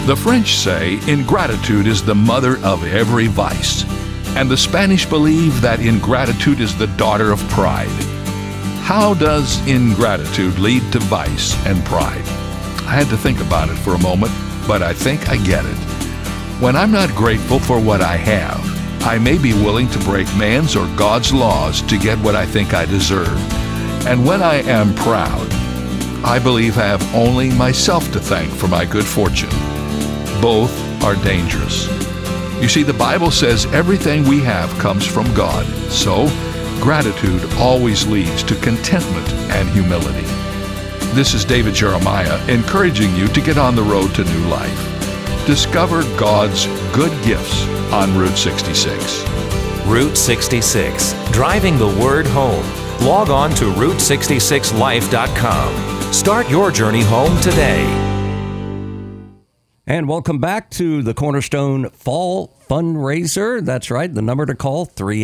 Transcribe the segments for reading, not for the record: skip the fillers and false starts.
The French say ingratitude is the mother of every vice, and the Spanish believe that ingratitude is the daughter of pride. How does ingratitude lead to vice and pride? I had to think about it for a moment, but I think I get it. When I'm not grateful for what I have, I may be willing to break man's or God's laws to get what I think I deserve. And when I am proud, I believe I have only myself to thank for my good fortune. Both are dangerous. You see, the Bible says everything we have comes from God, so gratitude always leads to contentment and humility. This is David Jeremiah encouraging you to get on the road to new life. Discover God's good gifts on Route 66. Route 66, driving the word home. Log on to Route66Life.com. Start your journey home today. And welcome back to the Cornerstone Fall Fundraiser. That's right, the number to call,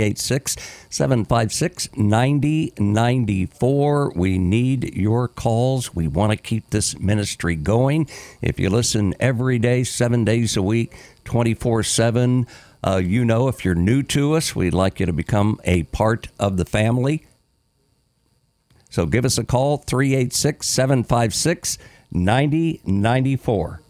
386-756-9094. We need your calls. We want to keep this ministry going. If you listen every day, 7 days a week, 24/7, if you're new to us, we'd like you to become a part of the family. So give us a call, 386-756-9094.